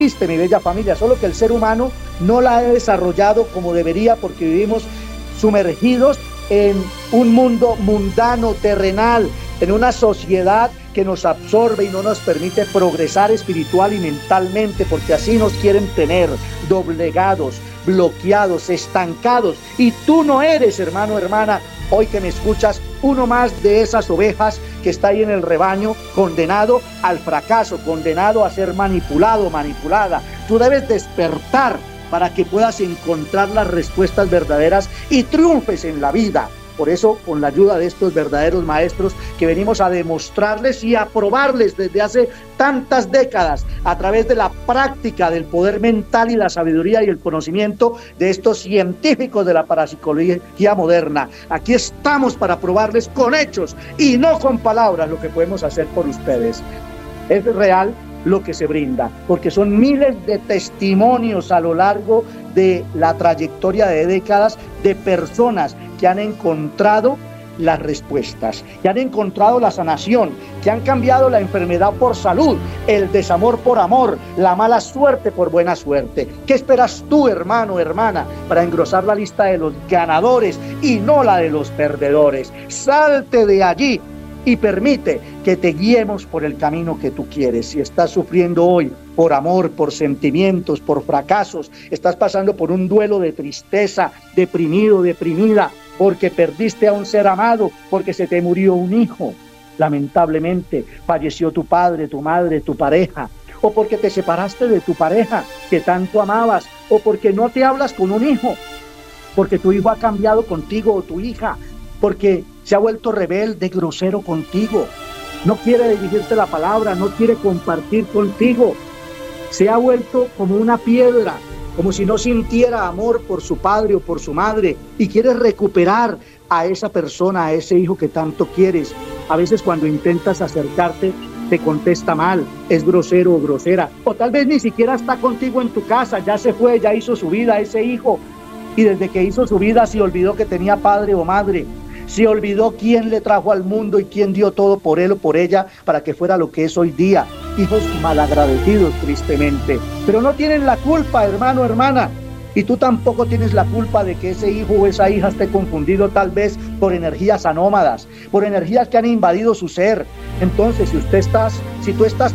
existe, mi bella familia, solo que el ser humano no la ha desarrollado como debería porque vivimos sumergidos en un mundo mundano, terrenal, en una sociedad que nos absorbe y no nos permite progresar espiritual y mentalmente, porque así nos quieren tener doblegados, bloqueados, estancados. Y tú no eres, hermano, hermana, hoy que me escuchas, uno más de esas ovejas que está ahí en el rebaño, condenado al fracaso, condenado a ser manipulado, manipulada. Tú debes despertar para que puedas encontrar las respuestas verdaderas y triunfes en la vida. Por eso, con la ayuda de estos verdaderos maestros que venimos a demostrarles y a probarles desde hace tantas décadas a través de la práctica del poder mental y la sabiduría y el conocimiento de estos científicos de la parapsicología moderna. Aquí estamos para probarles con hechos y no con palabras lo que podemos hacer por ustedes. Es real lo que se brinda, porque son miles de testimonios a lo largo de la trayectoria de décadas de personas que han encontrado las respuestas, que han encontrado la sanación, que han cambiado la enfermedad por salud, el desamor por amor, la mala suerte por buena suerte. ¿Qué esperas tú, hermano, hermana, para engrosar la lista de los ganadores y no la de los perdedores? Salte de allí y permite que te guiemos por el camino que tú quieres. Si estás sufriendo hoy por amor, por sentimientos, por fracasos, estás pasando por un duelo de tristeza, deprimido, deprimida, porque perdiste a un ser amado, porque se te murió un hijo, lamentablemente falleció tu padre, tu madre, tu pareja, o porque te separaste de tu pareja que tanto amabas, o porque no te hablas con un hijo, porque tu hijo ha cambiado contigo o tu hija, porque se ha vuelto rebelde, grosero contigo, no quiere dirigirte la palabra, no quiere compartir contigo, se ha vuelto como una piedra, como si no sintiera amor por su padre o por su madre, y quieres recuperar a esa persona, a ese hijo que tanto quieres. A veces cuando intentas acercarte, te contesta mal, es grosero o grosera, o tal vez ni siquiera está contigo en tu casa, ya se fue, ya hizo su vida ese hijo, y desde que hizo su vida se olvidó que tenía padre o madre. Se olvidó quién le trajo al mundo y quién dio todo por él o por ella para que fuera lo que es hoy día. Hijos malagradecidos, tristemente. Pero no tienen la culpa, hermano, hermana. Y tú tampoco tienes la culpa de que ese hijo o esa hija esté confundido tal vez por energías anómadas, por energías que han invadido su ser. Entonces, si tú estás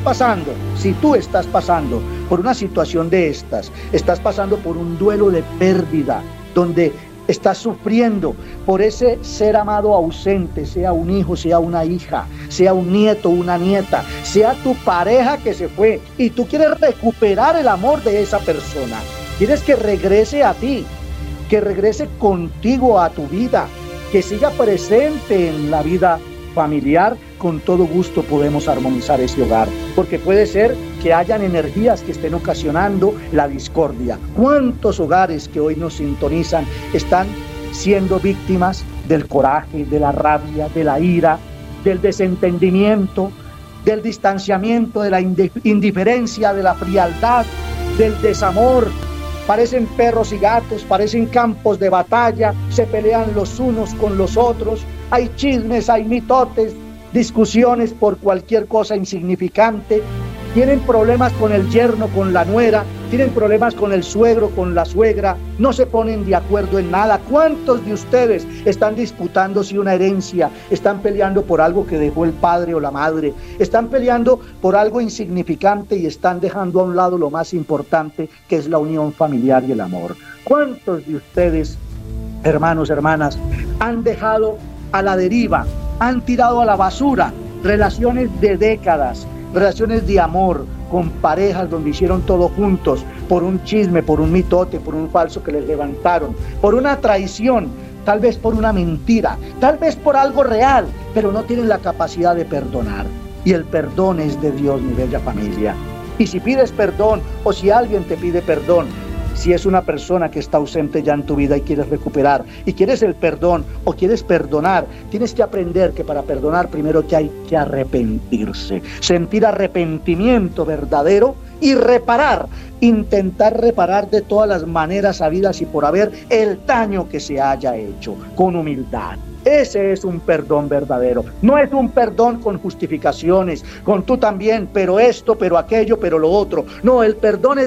pasando por una situación de estas, estás pasando por un duelo de pérdida, donde estás sufriendo por ese ser amado ausente, sea un hijo, sea una hija, sea un nieto, una nieta, sea tu pareja que se fue y tú quieres recuperar el amor de esa persona, quieres que regrese a ti, que regrese contigo a tu vida, que siga presente en la vida familiar. Con todo gusto podemos armonizar ese hogar, porque puede ser que hayan energías que estén ocasionando la discordia. ¿Cuántos hogares que hoy nos sintonizan están siendo víctimas del coraje, de la rabia, de la ira, del desentendimiento, del distanciamiento, de la indiferencia, de la frialdad, del desamor? Parecen perros y gatos, parecen campos de batalla, se pelean los unos con los otros, hay chismes, hay mitotes, discusiones por cualquier cosa insignificante, tienen problemas con el yerno, con la nuera, tienen problemas con el suegro, con la suegra, no se ponen de acuerdo en nada. ¿Cuántos de ustedes están disputándose una herencia? Están peleando por algo que dejó el padre o la madre, están peleando por algo insignificante y están dejando a un lado lo más importante, que es la unión familiar y el amor. ¿Cuántos de ustedes, hermanos, hermanas, han dejado a la deriva, han tirado a la basura relaciones de décadas, relaciones de amor con parejas donde hicieron todo juntos por un chisme, por un mitote, por un falso que les levantaron, por una traición, tal vez por una mentira, tal vez por algo real, pero no tienen la capacidad de perdonar? Y el perdón es de Dios, mi bella familia. Y si pides perdón o si alguien te pide perdón, si es una persona que está ausente ya en tu vida y quieres recuperar, y quieres el perdón o quieres perdonar, tienes que aprender que para perdonar primero que hay que arrepentirse, sentir arrepentimiento verdadero y reparar, intentar reparar de todas las maneras habidas y por haber el daño que se haya hecho, con humildad, Ese es un perdón verdadero. No es un perdón con justificaciones, con tú también, pero esto, pero aquello, pero lo otro. No, el perdón es